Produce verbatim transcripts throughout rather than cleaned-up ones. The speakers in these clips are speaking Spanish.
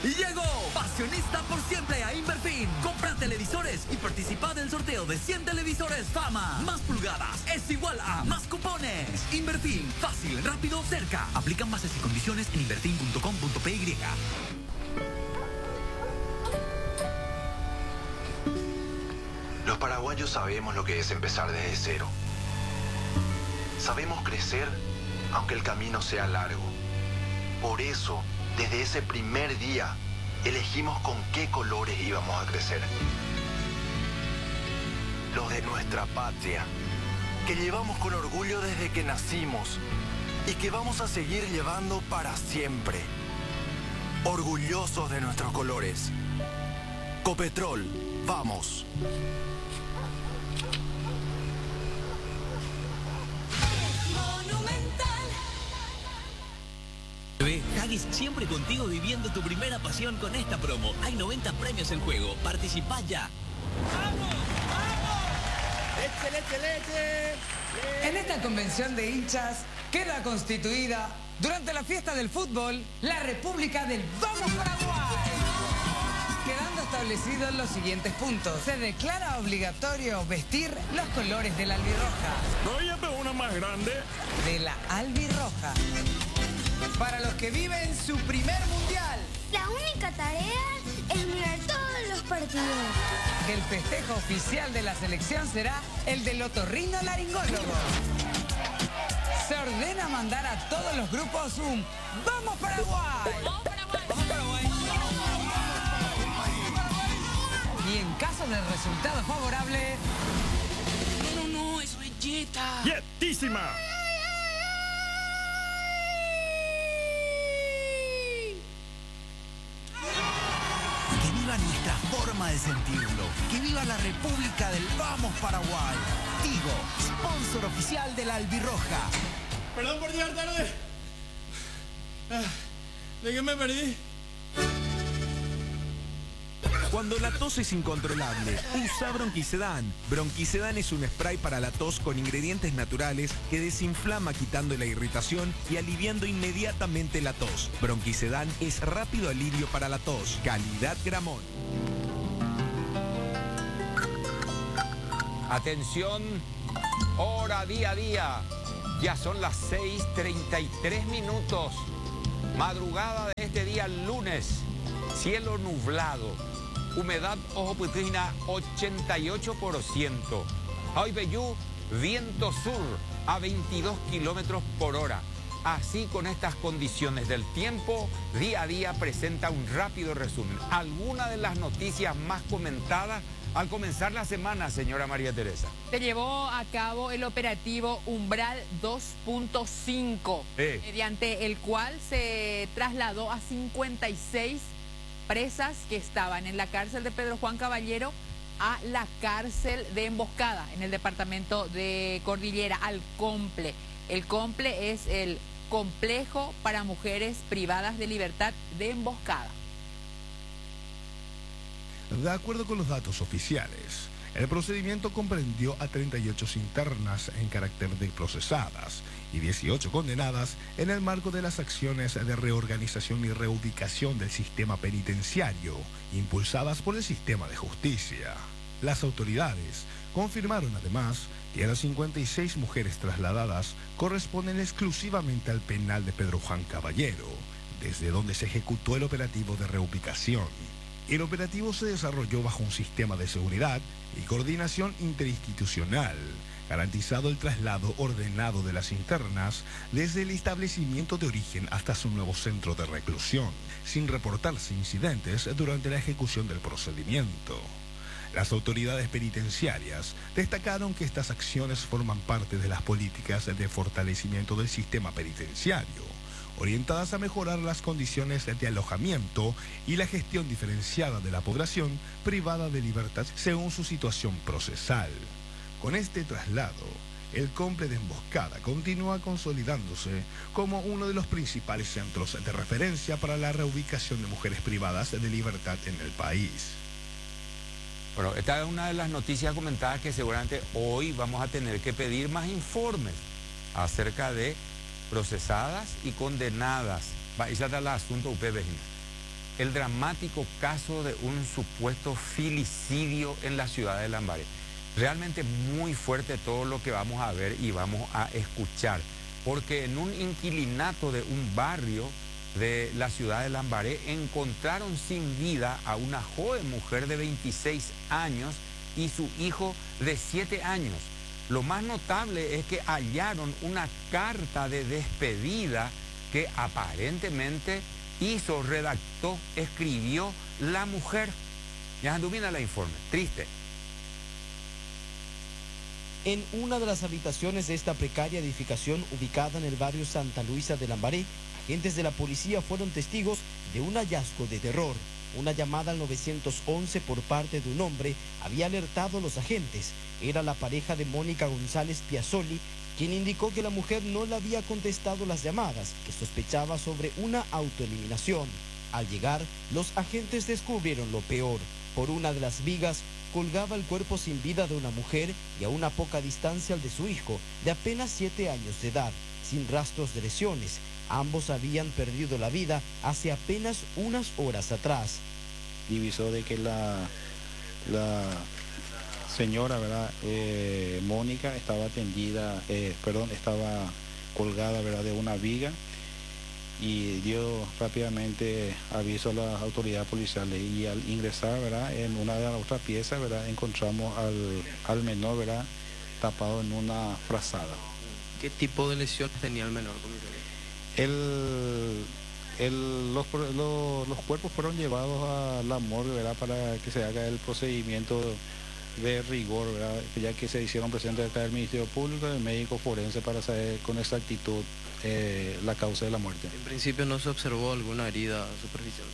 Llegó Pasionista por siempre a Inverfin. Compra televisores y participa del sorteo de cien televisores Fama. Más pulgadas es igual a más cupones. Inverfin, fácil, rápido, cerca. Aplican bases y condiciones en inverfin punto com punto p y. Los paraguayos sabemos lo que es empezar desde cero. Sabemos crecer aunque el camino sea largo. Por eso, desde ese primer día, elegimos con qué colores íbamos a crecer. Los de nuestra patria, que llevamos con orgullo desde que nacimos y que vamos a seguir llevando para siempre. Orgullosos de nuestros colores. Copetrol, vamos. Haggis siempre contigo viviendo tu primera pasión con esta promo. Hay noventa premios en juego. Participa ya. ¡Vamos! ¡Vamos! ¡Leche, leche, leche! ¡Leche! En esta convención de hinchas queda constituida, durante la fiesta del fútbol, la República del Vamos Paraguay. Quedando establecidos los siguientes puntos. Se declara obligatorio vestir los colores de la albirroja. Oye, pero una más grande. De la albirroja. Para los que viven su primer mundial. La única tarea es mirar todos los partidos. El festejo oficial de la selección será el del otorrinolaringólogo. Se ordena mandar a todos los grupos un ¡Vamos Paraguay! ¡Vamos Paraguay! ¡Vamos Paraguay! Y en caso de resultado favorable... No, no, no, eso es Jetta. ¡Yetísima! Nuestra forma de sentirlo. Que viva la República del Vamos Paraguay. Tigo, sponsor oficial de la albirroja. Perdón por llegar tarde. ¿De qué me perdí? Cuando la tos es incontrolable, usa Bronquisedán. Bronquisedán es un spray para la tos con ingredientes naturales que desinflama quitando la irritación y aliviando inmediatamente la tos. Bronquisedán es rápido alivio para la tos. Calidad Gramón. Atención, hora día a día. Ya son las seis treinta y tres minutos. Madrugada de este día lunes. Cielo nublado. Humedad ojo putrina ochenta y ocho por ciento. Hoy Bellú, viento sur a veintidós kilómetros por hora. Así, con estas condiciones del tiempo, día a día presenta un rápido resumen. Algunas de las noticias más comentadas al comenzar la semana, señora María Teresa. Se llevó a cabo el operativo Umbral dos punto cinco, eh. mediante el cual se trasladó a cincuenta y seis presas que estaban en la cárcel de Pedro Juan Caballero a la cárcel de Emboscada, en el departamento de Cordillera, al COMPLE. El COMPLE es el Complejo para Mujeres Privadas de Libertad de Emboscada. De acuerdo con los datos oficiales, el procedimiento comprendió a treinta y ocho internas en carácter de procesadas y dieciocho condenadas en el marco de las acciones de reorganización y reubicación del sistema penitenciario, impulsadas por el sistema de justicia. Las autoridades confirmaron además que las cincuenta y seis mujeres trasladadas corresponden exclusivamente al penal de Pedro Juan Caballero, desde donde se ejecutó el operativo de reubicación. El operativo se desarrolló bajo un sistema de seguridad y coordinación interinstitucional, garantizado el traslado ordenado de las internas desde el establecimiento de origen hasta su nuevo centro de reclusión, sin reportarse incidentes durante la ejecución del procedimiento. Las autoridades penitenciarias destacaron que estas acciones forman parte de las políticas de fortalecimiento del sistema penitenciario, orientadas a mejorar las condiciones de alojamiento y la gestión diferenciada de la población privada de libertad según su situación procesal. Con este traslado, el COMPLE de Emboscada continúa consolidándose como uno de los principales centros de referencia para la reubicación de mujeres privadas de libertad en el país. Bueno, esta es una de las noticias comentadas que seguramente hoy vamos a tener que pedir más informes acerca de procesadas y condenadas. Va, ese es el asunto U P B. el dramático caso de un supuesto filicidio en la ciudad de Lambaré. Realmente muy fuerte todo lo que vamos a ver y vamos a escuchar, porque en un inquilinato de un barrio de la ciudad de Lambaré encontraron sin vida a una joven mujer de veintiséis años y su hijo de siete años. Lo más notable es que hallaron una carta de despedida que aparentemente hizo, redactó, escribió la mujer. Ya domina la informe, triste. En una de las habitaciones de esta precaria edificación ubicada en el barrio Santa Luisa de Lambaré, agentes de la policía fueron testigos de un hallazgo de terror. Una llamada al nueve once por parte de un hombre había alertado a los agentes. Era la pareja de Mónica González Piazzoli, quien indicó que la mujer no le había contestado las llamadas, que sospechaba sobre una autoeliminación. Al llegar, los agentes descubrieron lo peor. Por una de las vigas colgaba el cuerpo sin vida de una mujer y a una poca distancia el de su hijo, de apenas siete años de edad, sin rastros de lesiones. Ambos habían perdido la vida hace apenas unas horas atrás. Divisó de que la, la señora, ¿verdad? Eh, Mónica estaba tendida, eh, perdón, estaba colgada, ¿verdad?, de una viga, y dio rápidamente aviso a las autoridades policiales, y al ingresar, ¿verdad?, en una de las otras piezas, ¿verdad?, encontramos al, al menor, ¿verdad?, tapado en una frazada. ¿Qué tipo de lesiones tenía el menor? El, el, los, los, los cuerpos fueron llevados a la morgue, ¿verdad?, para que se haga el procedimiento de rigor, ¿verdad?, ya que se hicieron presentes acá del Ministerio Público y el médico forense para saber con exactitud eh, la causa de la muerte. En principio no se observó alguna herida superficial.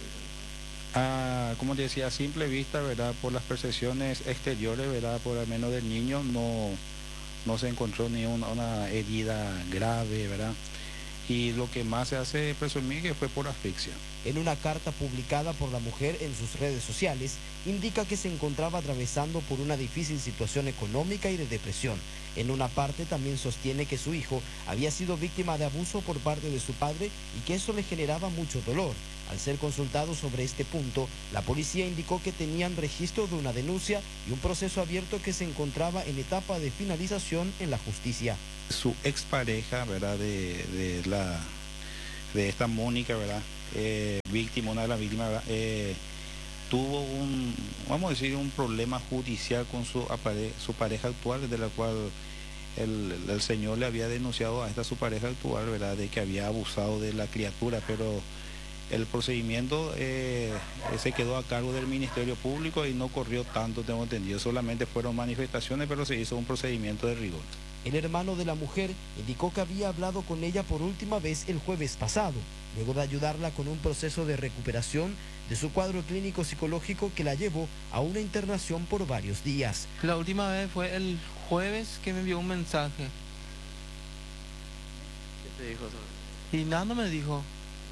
Ah, como te decía, a simple vista, ¿verdad?, por las percepciones exteriores, ¿verdad?, por al menos del niño, no, no se encontró ni una, una herida grave, ¿verdad? Y lo que más se hace presumir que fue por asfixia. En una carta publicada por la mujer en sus redes sociales, indica que se encontraba atravesando por una difícil situación económica y de depresión. En una parte también sostiene que su hijo había sido víctima de abuso por parte de su padre y que eso le generaba mucho dolor. Al ser consultado sobre este punto, la policía indicó que tenían registro de una denuncia y un proceso abierto que se encontraba en etapa de finalización en la justicia. Su expareja, ¿verdad?, de, de, la, de esta Mónica, ¿verdad?, eh, víctima, una de las víctimas, ¿verdad?, eh, tuvo un, vamos a decir, un problema judicial con su, su pareja actual, de la cual el, el señor le había denunciado a esta su pareja actual, ¿verdad?, de que había abusado de la criatura, pero el procedimiento eh, se quedó a cargo del Ministerio Público y no corrió tanto, tengo entendido, solamente fueron manifestaciones, pero se hizo un procedimiento de rigor. El hermano de la mujer indicó que había hablado con ella por última vez el jueves pasado, luego de ayudarla con un proceso de recuperación de su cuadro clínico psicológico que la llevó a una internación por varios días. La última vez fue el jueves que me envió un mensaje. ¿Qué te dijo eso? Y nada, no me dijo.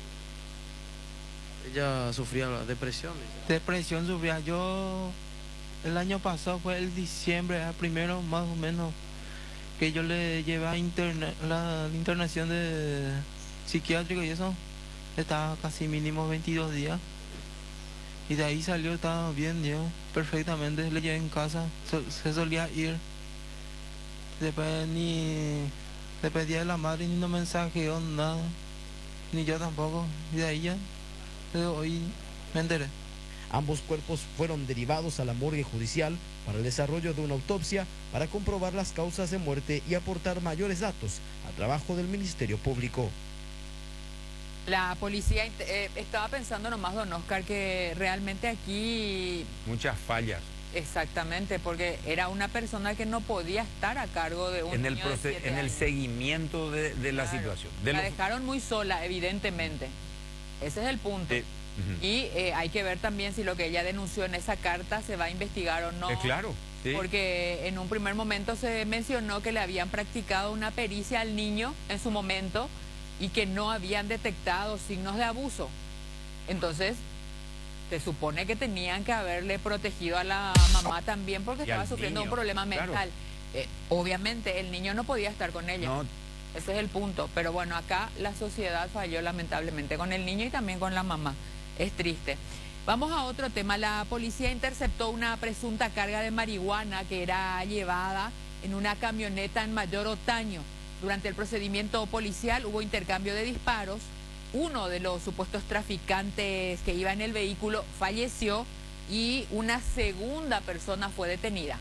Ella sufría depresión. ¿Sí? Depresión sufría. Yo, el año pasado fue el diciembre, primero más o menos, que yo le llevé a interna, la, la internación de psiquiátrico y eso. Estaba casi mínimo veintidós días. Y de ahí salió, estaba bien, yo perfectamente, le llevé en casa, so, se solía ir. Después ni le pedía a la madre ni no mensajeó nada, ni yo tampoco. Y de ahí ya, pero hoy me enteré. Ambos cuerpos fueron derivados a la morgue judicial para el desarrollo de una autopsia para comprobar las causas de muerte y aportar mayores datos al trabajo del Ministerio Público. La policía eh, estaba pensando nomás, don Oscar, que realmente aquí... Muchas fallas. Exactamente, porque era una persona que no podía estar a cargo de un en el niño de siete En el años. seguimiento de, de la Claro. situación. De la lo... dejaron muy sola, evidentemente. Ese es el punto. Eh, uh-huh. Y eh, hay que ver también si lo que ella denunció en esa carta se va a investigar o no. Eh, claro, sí. Porque en un primer momento se mencionó que le habían practicado una pericia al niño en su momento y que no habían detectado signos de abuso. Entonces, se supone que tenían que haberle protegido a la mamá también porque Y estaba al sufriendo niño, un problema claro. mental. Eh, obviamente, el niño no podía estar con ella. No. Ese es el punto. Pero bueno, acá la sociedad falló lamentablemente con el niño y también con la mamá. Es triste. Vamos a otro tema. La policía interceptó una presunta carga de marihuana que era llevada en una camioneta en Mayor Otaño. Durante el procedimiento policial hubo intercambio de disparos. Uno de los supuestos traficantes que iba en el vehículo falleció y una segunda persona fue detenida.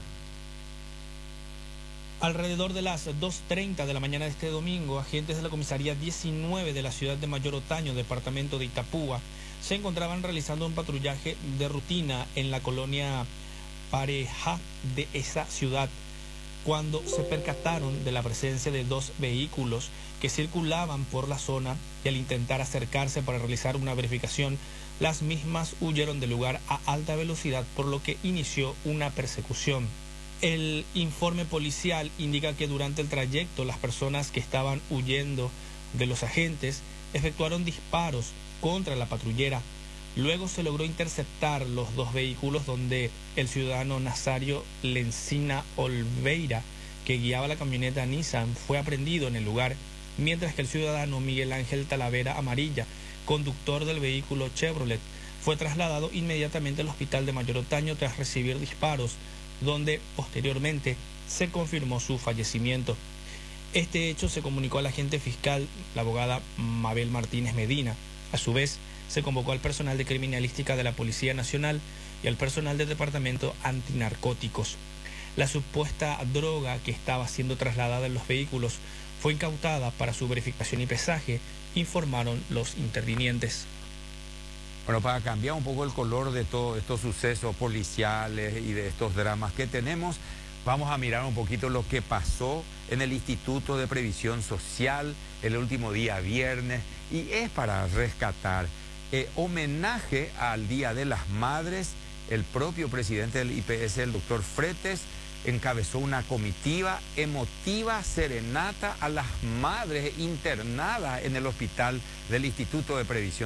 Alrededor de las dos treinta de la mañana de este domingo, agentes de la comisaría diecinueve de la ciudad de Mayor Otaño, departamento de Itapúa, se encontraban realizando un patrullaje de rutina en la colonia Pareja de esa ciudad, cuando se percataron de la presencia de dos vehículos que circulaban por la zona y al intentar acercarse para realizar una verificación, las mismas huyeron del lugar a alta velocidad, por lo que inició una persecución. El informe policial indica que durante el trayecto las personas que estaban huyendo de los agentes efectuaron disparos contra la patrullera. Luego se logró interceptar los dos vehículos donde el ciudadano Nazario Lencina Olveira, que guiaba la camioneta Nissan, fue aprehendido en el lugar, mientras que el ciudadano Miguel Ángel Talavera Amarilla, conductor del vehículo Chevrolet, fue trasladado inmediatamente al hospital de Mayor Otaño tras recibir disparos, donde posteriormente se confirmó su fallecimiento. Este hecho se comunicó al agente fiscal, la abogada Mabel Martínez Medina. A su vez, se convocó al personal de criminalística de la Policía Nacional y al personal del Departamento Antinarcóticos. La supuesta droga que estaba siendo trasladada en los vehículos fue incautada para su verificación y pesaje, informaron los intervinientes. Bueno, para cambiar un poco el color de todos estos sucesos policiales y de estos dramas que tenemos, vamos a mirar un poquito lo que pasó en el Instituto de Previsión Social el último día viernes, y es para rescatar eh, homenaje al Día de las Madres. El propio presidente del I P S, el doctor Fretes, encabezó una comitiva emotiva serenata a las madres internadas en el hospital del Instituto de Previsión